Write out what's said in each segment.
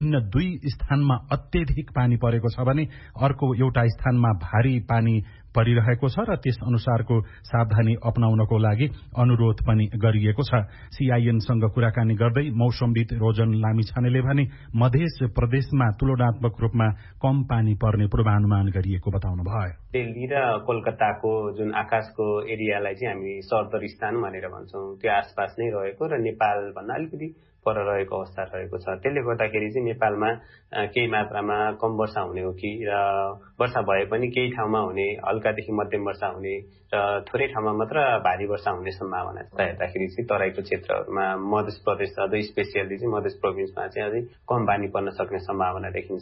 विभिन्न 2 स्थानमा अत्यधिक पानी परेको छ भने अर्को एउटा स्थानमा भारी पानी परिरहेको छ र त्यस अनुसारको सावधानी अपनाउनको लागि अनुरोध पनि गरिएको छ। सीआईएनसँग कुराकानी गर्दै मौसमविद रोजन लामिछानेले भने मध्य प्रदेशमा तुलनात्मक रूपमा कम पानी पर्ने पूर्वानुमान गरिएको बताउनुभयो। दिल्ली र कोलकाताको जुन आकाशको एरियालाई चाहिँ हामी सरदर स्थान भनेर भन्छौं, त्यो आसपास नै रहेको र नेपाल भन्दा अलिकति पर रहेको अवस्था रहेको छ। त्यसले गर्दाखेरि चाहिँ नेपालमा केही मात्रामा कम वर्षा हुने हो कि र वर्षा भए पनि केही ठाउँमा हुने हल्कादेखि मध्यम वर्षा हुने र थोरै ठाउँमा मात्र भारी वर्षा हुने सम्भावना छ। हेर्दाखेरि चाहिँ तराईको क्षेत्रहरूमा मध्य प्रदेश अझै स्पेसियली चाहिँ मध्य प्रोभिन्समा चाहिँ अझै कम पानी पर्न सक्ने सम्भावना देखिन्छ।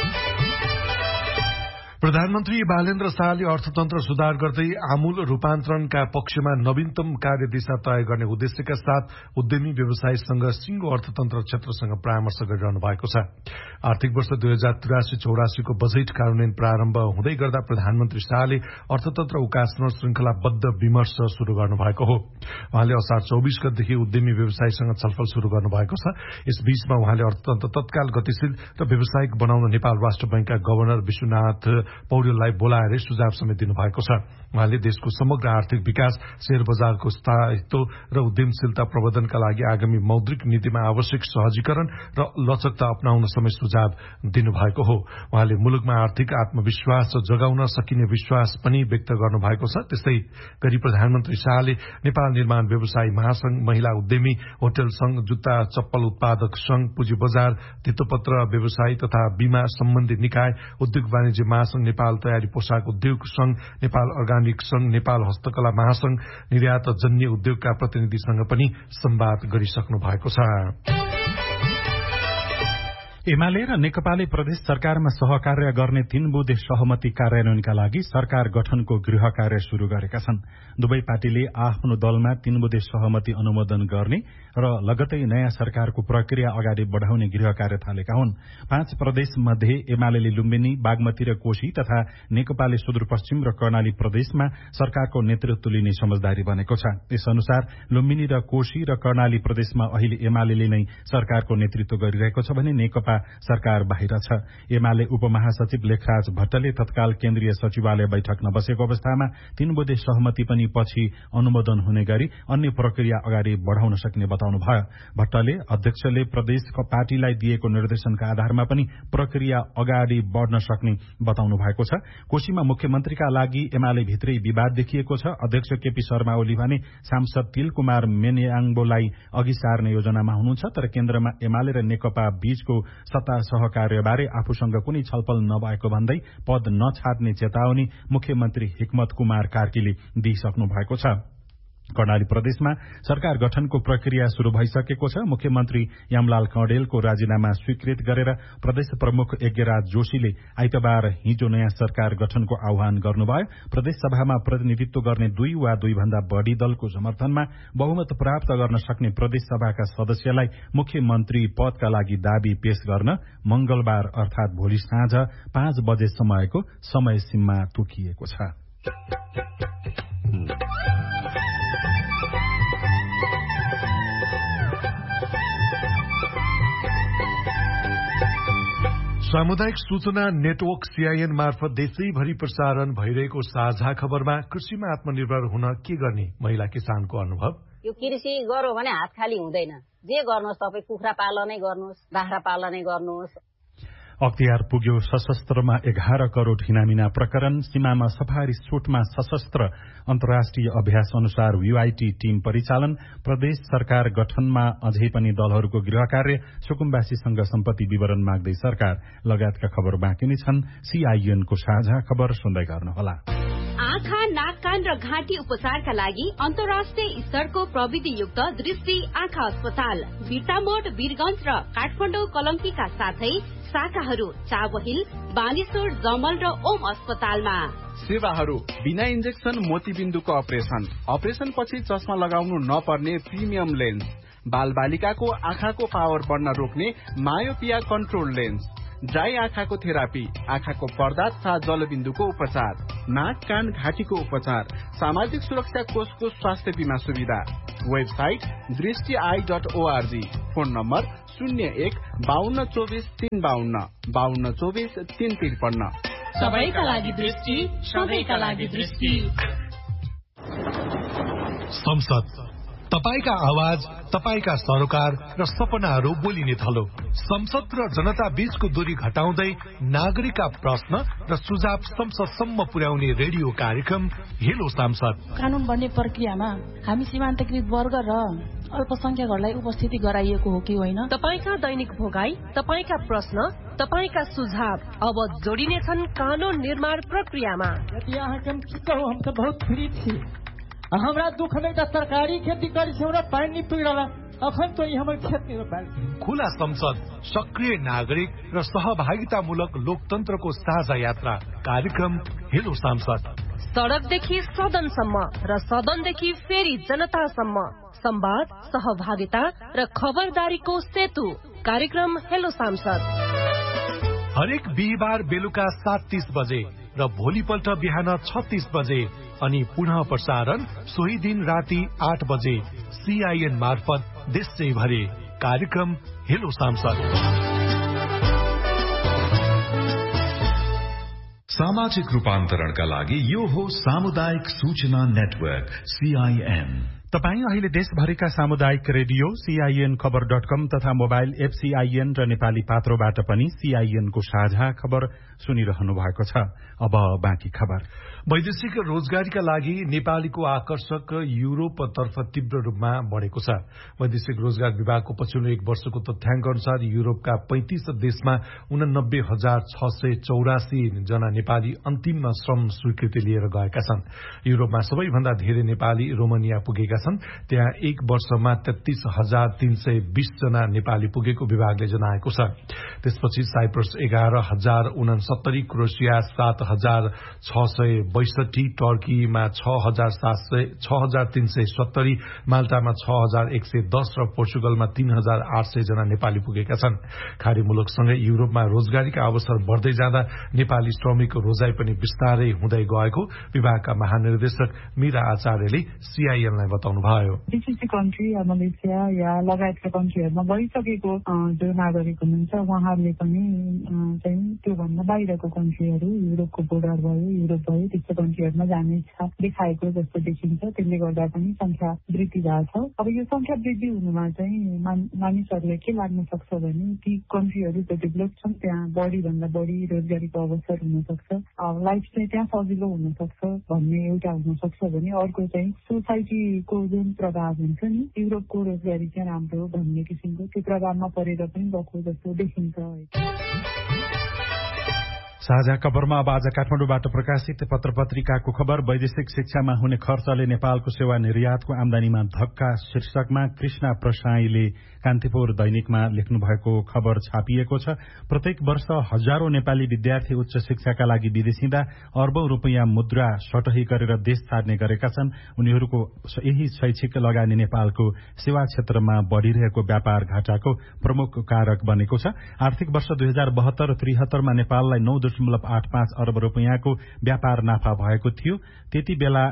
प्रधानमन्त्री बालेन्द्र शाहले अर्थतन्त्र सुधार गर्दै आमूल रूपान्तरणका पक्षमा नवीनतम कार्यदिशा तय गर्ने उद्देश्यका साथ उद्यमी व्यवसायीसँग सिंगो अर्थतन्त्र क्षेत्रसँग परामर्श गरिरहनु भएको छ। आर्थिक वर्ष 2083-84 को बजेट कार्यान्वयन प्रारम्भ हुँदै गर्दा प्रधानमन्त्री शाहले अर्थतन्त्र उकास्न श्रृंखलाबद्ध विमर्श शुरू गर्नुभएको हो। उहाँले असार 24 गतेदेखि उद्यमी व्यवसायीसँग छलफल शुरू गर्नुभएको छ। यस बीचमा उहाँले अर्थतन्त्र तत्काल गतिशील र व्यावसायिक बनाउन नेपाल राष्ट्र बैंकका गभर्नर विश्वनाथ पौडेललाई बोलाएर सुझाव समेत दिनुभएको छ। उहाँले देशको समग्र आर्थिक विकास, शेयर बजारको स्थायित्व र उद्यमशीलता प्रवर्धनका लागि आगामी मौद्रिक नीतिमा आवश्यक सहजीकरण र लचकता अपनाउन समेत सुझाव दिनुभएको हो। उहाँले मुलुकमा आर्थिक आत्मविश्वास जगाउन सकिने विश्वास पनि व्यक्त गर्नुभएको छ। त्यस्तै गरी प्रधानमन्त्री शाहले नेपाल निर्माण व्यवसायी महासंघ, महिला उद्यमी, होटल संघ, जुत्ता चप्पल उत्पादक संघ, पुँजी बजार, धितोपत्र व्यवसायी तथा बीमा सम्बन्धी निकाय, उद्योग वाणिज्य महासंघ, नेपाल तयारी पोशाक उद्योग संघ, नेपाल अर्गानिक संघ, नेपाल हस्तकला महासंघ, निर्यात जन्य उद्योगका प्रतिनिधिसँग पनि संवाद गरिसक्नु भएको छ। एमाले र नेकपाले प्रदेश सरकारमा सहकार्य गर्ने 3 बुँदे सहमति कार्यान्वयनका लागि सरकार गठनको गृह कार्य शुरू गरेका छन्। दुवै पार्टीले आफ्नो दलमा 3 बुँदे सहमति अनुमोदन गर्ने र लगतै नयाँ सरकारको प्रक्रिया अगाडि बढ़ाउने गृह कार्य थालेका हुन्। 5 प्रदेश मध्ये एमाले लुम्बिनी, बागमती र कोशी तथा नेकपाले सुदूरपश्चिम र कर्णाली प्रदेशमा सरकारको नेतृत्व लिने समझदारी बनेको छ। यस अनुसार लुम्बिनी र कोशी र कर्णाली प्रदेशमा अहिले एमाले नै सरकारको नेतृत्व गरिरहेको छ भने नेकपा सरकार बाहिर छ। एमाले उपमहासचिव लेखराज भट्टले तत्काल केन्द्रीय सचिवालय बैठक नबसेको अवस्थामा 3 बुँदे सहमति पनि पछि अनुमोदन हुने गरी अन्य प्रक्रिया अगाडि बढ़ाउन सक्ने बताउनुभयो। भट्टले अध्यक्षले प्रदेशको पार्टीलाई दिएको निर्देशनका आधारमा पनि प्रक्रिया अगाडि बढ़न सक्ने बताउनु भएको छ। कोशीमा मुख्यमन्त्रीका लागि एमाले भित्रै विवाद देखिएको छ। अध्यक्ष केपी शर्मा ओली भने सांसद तिल कुमार मेनियाङ्बोलाई अघि सार्ने योजनामा हुनुहुन्छ, तर केन्द्रमा एमाले र नेकपा बीचको सत्ता सहकार्यबारे आफूसँग कुनै छलफल नभएको भन्दै पद नछाड्ने चेतावनी मुख्यमन्त्री हिक्मत कुमार कार्कीले दिइसक्नु भएको छ। कर्णाली प्रदेशमा सरकार गठनको प्रक्रिया शुरू भइसकेको छ। मुख्यमन्त्री यमलाल कौडेलको राजीनामा स्वीकृत गरेर प्रदेश प्रमुख यज्ञराज जोशीले आइतबार हिजो नयाँ सरकार गठनको आह्वान गर्नुभयो। प्रदेश सभामा प्रतिनिधित्व गर्ने 2 वा 2 भन्दा बढ़ी दलको समर्थनमा बहुमत प्राप्त गर्न सक्ने प्रदेश सभाका सदस्यलाई मुख्यमन्त्री पदका लागि दावी पेश गर्न मंगलबार अर्थात भोलि साँझ 5 बजेसम्मको समय सीमा तोकिएको छ। सामुदायिक सूचना नेटवर्क सीआईएन मार्फत देशैभरि प्रसारण भइरहेको साझा खबरमा कृषिमा आत्मनिर्भर हुन के गर्ने महिला किसानको अनुभव। यो कृषि गर्यो भने हात खाली हुँदैन। जे गर्नुहोस् तपाई कुखुरा पालनै गर्नुहोस्, बाख्रा पालनै गर्नुहोस्। अख्तियार पुग्यो सशस्त्रमा 11 करोड़ हिनामिना प्रकरण। सीमामा सफारी सुटमा सशस्त्र अन्तर्राष्ट्रिय अभ्यास अनुसार यूआईटी टीम परिचालन। प्रदेश सरकार गठनमा अझै पनि दलहरूको गृह कार्य। सुकुम्बासीसँग सम्पत्ति विवरण माग्दै सरकार लगायतका खबर बाँकी नै छन्। सीआईएनको साझा खबर सुन्दै गर्नुहोला। आँखा, नाक, कान र घाँटी उपचारका लागि अन्तर्राष्ट्रिय स्तरको प्रविधियुक्त दृष्टि आँखा अस्पताल बिर्तामोड, वीरगंज र काठमाडौँ कलंकीका साथै शाखाहरू चाबहिल, बानेश्वर, जमल र ओम अस्पतालमा। सेवाहरू बिना इन्जेक्सन मोतीबिन्दुको अपरेसन पछि चस्मा लगाउनु नपर्ने प्रिमियम लेन्स, बाल बालिकाको आँखाको पावर बढ्न रोक्ने मायोपिया कन्ट्रोल लेन्स, ड्राई आँखाको थेरापी, आँखाको पर्दा तथा जलबिन्दुको उपचार, नाक, कान, घाँटीको उपचार, सामाजिक सुरक्षा कोषको स्वास्थ्य बीमा सुविधा। वेबसाइट दृष्टि.org। Phone number 01-5224-352 5224-353। सबैका लागि दृष्टि, सबैका लागि दृष्टि। संसद, तपाईका आवाज, तपाईका सरोकार र सपनाहरू बोलिने थलो। संसद र जनता बीचको दूरी घटाउँदै नागरिकका प्रश्न र सुझाव संसदसम्म पुर्याउने रेडियो कार्यक्रम हेलो सांसद। कानून बन्ने प्रक्रियामा हामी सीमान्तकृत वर्ग र अल्पसंख्यकहरूलाई उपस्थिति गराइएको हो कि होइन? तपाईका दैनिक भोगाई, तपाईका प्रश्न, तपाईका सुझाव अब जोडिनेछन् कानून निर्माण प्रक्रियामा। यदि अहाँ हम त बहुत फ्री थी, हमरा दुख में त सरकारी खेती करी छौ र पानी पुगिरला, अखन तो हमर खेत में रोपाल। खुला संसद, सक्रिय नागरिक र सहभागितामूलक लोकतन्त्रको साझा यात्रा कार्यक्रम हेलो सांसद। सडकदेखि सदनसम्म र सदनदेखि फेरि जनतासम्म संवाद, सहभागिता र खबरदारीको सेतु कार्यक्रम हेलो सांसद। हरेक बिहिबार बेलुका 7:30 बजे र भोलिपल्ट बिहान 36 बजे अनि पुनः प्रसारण सोही दिन राति 8 बजे CIN मार्फत देशैभरि कार्यक्रम हेलो सांसद। सामाजिक रूपान्तरणका लागि यो हो सामुदायिक सूचना नेटवर्क CIN। तपाईं अहिले देशभरिका सामुदायिक रेडियो CIN खबर.com तथा मोबाइल एप CIN र नेपाली पात्रोबाट पनि CIN को साझा खबर सुनिरहनु भएको छ। अब बाँकी खबर। वैदेशिक रोजगारीका लागि नेपालीको आकर्षक युरोपतर्फ तीव्र रूपमा बढ़ेको छ। वैदेशिक रोजगार विभागको पछिल्लो एक वर्षको तथ्याङ्क अनुसार युरोपका 35 देशमा 89,684 जना नेपाली अन्तिममा श्रम स्वीकृति लिएर गएका छन्। युरोपमा सबैभन्दा धेरै नेपाली रोमानिया पुगेका छन्। त्यहाँ एक वर्षमा 33,320 जना नेपाली पुगेको विभागले जनाएको छ। त्यसपछि साइप्रस 11,069, क्रोएसिया 7,662, टर्कीमा 6,370, माल्टामा 6,110 र पोर्चुगलमा 3,800 जना नेपाली पुगेका छन्। खाडी मुलुकसँगै युरोपमा रोजगारीका अवसर बढ्दै जाँदा नेपाली श्रमिकको रोजाइ पनि विस्तारै हुँदै गएको विभागका महानिर्देशक मीरा आचार्यले CIN-लाई बताउनुभयो। GCC कन्ट्री या मलेसिया या लगायतका कन्ट्रीहरूमा गइसकेको जो नागरिक हुनुहुन्छ उहाँहरूले पनि चाहिँ त्योभन्दा बाहिरको कन्ट्रीहरू, युरोपको बोर्डर भयो, युरोप भयो, त्यस्तो कन्ट्रीहरूमा जाने इच्छा देखाएको जस्तो देखिन्छ। त्यसले गर्दा पनि संख्या वृद्धि भएको छ। अब यो संख्या वृद्धि हुनुमा चाहिँ मानिसहरूले के लाग्न सक्छ भने ती कन्ट्रीहरू जो डेभलप छन् त्यहाँ बढीभन्दा बढी रोजगारीको अवसर हुन सक्छ, लाइफ चाहिँ त्यहाँ सजिलो हुन सक्छ भन्ने एउटा हुन सक्छ भने अर्को चाहिँ सोसाइटीको जुन प्रभाव हुन्छ नि युरोपको रोजगारी चाहिँ राम्रो भन्ने किसिमको त्यो प्रभावमा परेर पनि गएको जस्तो देखिन्छ। साझा खबरमा अब आज काठमाडौँबाट प्रकाशित पत्र पत्रिकाको खबर। वैदेशिक शिक्षामा हुने खर्चले नेपालको सेवा निर्यातको आमदानीमा धक्का शीर्षकमा कृष्णा प्रसाईले कान्तिपुर दैनिकमा लेख्नु भएको खबर छापिएको छ। प्रत्येक वर्ष हजारौं नेपाली विद्यार्थी उच्च शिक्षाका लागि विदेश हिँड्दा अर्बौं रुपियाँ मुद्रा सटही गरेर देश छाड्ने गरेका छन्। उनीहरूको यही शैक्षिक लगानी नेपालको सेवा क्षेत्रमा बढ़िरहेको व्यापार घाटाको प्रमुख कारक बनेको छ। आर्थिक वर्ष 2072-73 मा नेपाललाई 9.85 अर्ब रुपियाँको व्यापार नाफा भएको थियो। त्यति बेला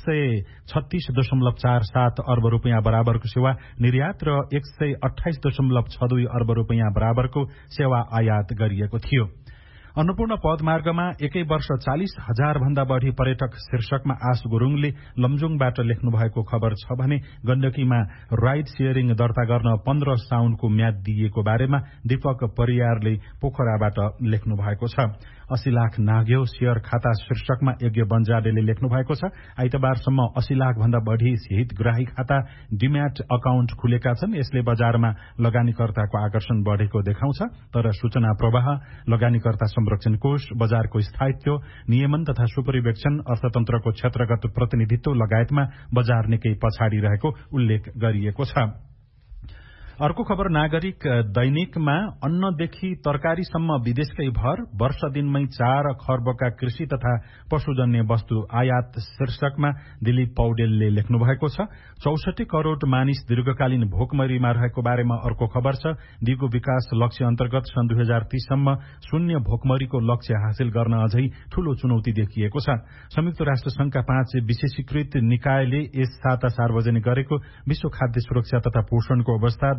136.47 अर्ब रुपियाँ बराबरको सेवा निर्यात र 128.62 अर्ब रुपियाँ बराबरको सेवा आयात गरिएको थियो। अन्नपूर्ण पदमार्गमा एकै वर्ष 40,000 भन्दा बढ़ी पर्यटक शीर्षकमा आश गुरूङले लमजुङबाट लेख्नु भएको खबर छ भने गण्डकीमा राइड शेयरिङ दर्ता गर्न 15 साउनको म्याद दिइएको बारेमा दीपक परियारले पोखराबाट लेख्नु भएको छ। 80 लाख नाग्यो शेयर खाता शीर्षकमा यज्ञ बन्जाडेले लेख्नु भएको छ। आइतबारसम्म 80 लाख भन्दा बढ़ी हितग्राही खाता डिम्याट अकाउन्ट खुलेका छन्। यसले बजारमा लगानीकर्ताको आकर्षण बढ़ेको देखाउँछ। तर सूचना प्रवाह, लगानीकर्ता संरक्षण कोष, बजारको स्थायित्व, नियमन तथा सुपरिवेक्षण, अर्थतन्त्रको क्षेत्रगत प्रतिनिधित्व लगायतमा बजार निकै पछाडि रहेको उल्लेख गरिएको छ। अर्को खबर नागरिक दैनिकमा अन्नदेखि तरकारीसम्म विदेशकै भर, वर्ष दिनमै 4 खर्बका कृषि तथा पशुजन्य वस्तु आयात शीर्षकमा दिलीप पौडेलले लेख्नु भएको छ। 64 करोड़ मानिस दीर्घकालीन भोकमरीमा रहेको बारेमा अर्को खबर छ। दिगो विकास लक्ष्य अन्तर्गत सन् 2030 सम्म शून्य भोकमरीको लक्ष्य हासिल गर्न अझै ठूलो चुनौती देखिएको छ। संयुक्त राष्ट्र संघका 5 विशेषीकृत निकायले यस साता सार्वजनिक गरेको विश्व खाद्य सुरक्षा तथा पोषणको अवस्था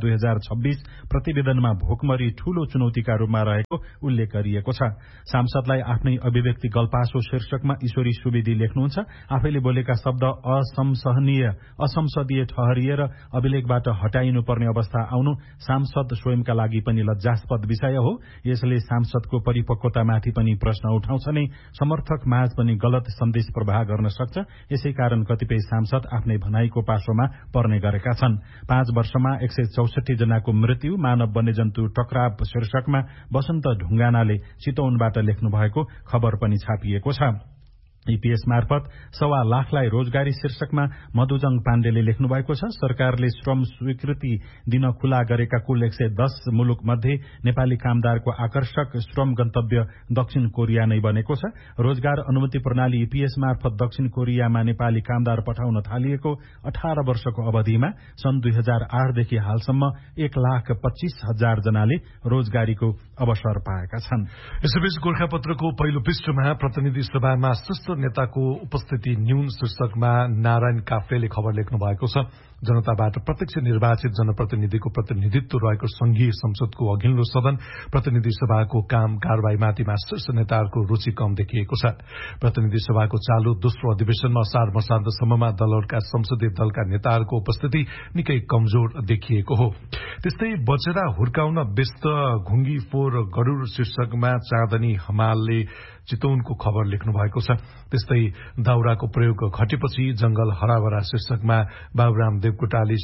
2026 प्रतिवेदनमा भोकमरी ठूलो चुनौतीका रूपमा रहेको उल्लेख गरिएको छ। सांसदलाई आफ्नै अभिव्यक्ति गल्पासो शीर्षकमा ईश्वरी सुवेदी लेख्नुहुन्छ, आफैले बोलेका शब्द असंसदीय ठहरिए र अभिलेखबाट हटाइनुपर्ने अवस्था आउनु सांसद स्वयंका लागि पनि लज्जास्पद विषय हो। यसले सांसदको परिपक्वतामाथि पनि प्रश्न उठाउँछ नै समर्थक माझ पनि गलत सन्देश प्रवाह गर्न सक्छ। यसै कारण कतिपय सांसद आफ्नै भनाइको पासोमा पर्ने गरेका छन्। 5 वर्षमा 164 जनाको मृत्यु, मानव वन्यजन्तु टकराव शीर्षकमा वसन्त ढुङ्गानाले चितवनबाट लेख्नु भएको खबर पनि छापिएको छ। ईपीएस मार्फत 1.25 लाखलाई रोजगारी शीर्षकमा मधुजङ पाण्डेले लेख्नु भएको छ। सरकारले श्रम स्वीकृति दिन खुला गरेका कुल 110 मुलुक मध्ये नेपाली कामदारको आकर्षक श्रम गन्तव्य दक्षिण कोरिया नै बनेको छ। रोजगार अनुमति प्रणाली ईपीएस मार्फत दक्षिण कोरियामा नेपाली कामदार पठाउन थालिएको 18 वर्षको अवधिमा सन् 2008 देखि हालसम्म 1,25,000 जनाले रोजगारीको अवसर पाएका छन्। यसैबीच गोरखापत्रको पहिलो पृष्ठमा प्रतिनिधि सभामा शीर्ष नेताको उपस्थिति न्यून शीर्षकमा नारायण काफ्लेले खबर लेख्नु भएको छ। जनताबाट प्रत्यक्ष निर्वाचित जनप्रतिनिधिको प्रतिनिधित्व रहेको संघीय संसदको अघिल्लो सदन प्रतिनिधि सभाको काम कारवाहीमाथिमा शीर्ष नेताहरूको रुचि कम देखिएको छ। प्रतिनिधि सभाको चालू दोस्रो अधिवेशनमा असार मसान्तसम्ममा दलहरूका संसदीय दलका नेताहरूको उपस्थिति निकै कमजोर देखिएको हो। त्यस्तै बचेरा हुर्काउन व्यस्त घुङ्गी फोर गरूर शीर्षकमा चाँदनी हमालले चितवनको खबर लेख्नु भएको छ। त्यस्तै दाउराको प्रयोग घटेपछि जंगल हराभरा शीर्षकमा बाबुराम देवकोटाले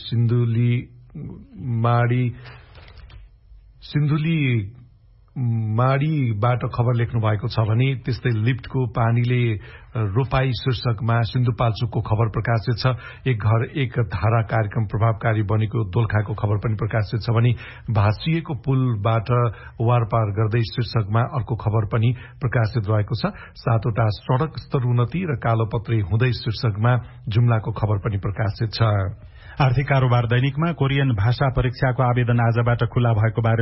सिन्धुलीमाडीबाट खबर लेख्नु भएको छ भने त्यस्तै लिफ्टको पानीले रोपाई शीर्षकमा सिन्धुपाल्चोकको खबर प्रकाशित छ। एक घर एक धारा कार्यक्रम प्रभावकारी बनेको दोलखाको खबर पनि प्रकाशित छ भने भाँचिएको पुलबाट वारपार गर्दै शीर्षकमा अर्को खबर पनि प्रकाशित रहेको छ। 7वटा सड़क स्तरोन्नति र कालोपत्रे हुँदै शीर्षकमा जुम्लाको खबर पनि प्रकाशित छ। आर्थिक कारोबार दैनिकमा कोरियन भाषा परीक्षाको आवेदन आजबाट खुला भएको बारे